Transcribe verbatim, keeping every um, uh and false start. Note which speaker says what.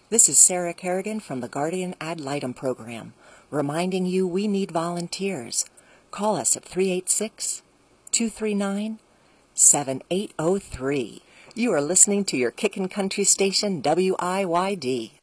Speaker 1: This is Sarah Kerrigan from the Guardian Ad Litem program, reminding you we need volunteers. Call us at three eight six, two three nine, seven eight zero three. You are listening to your Kickin' Country station, W I Y D.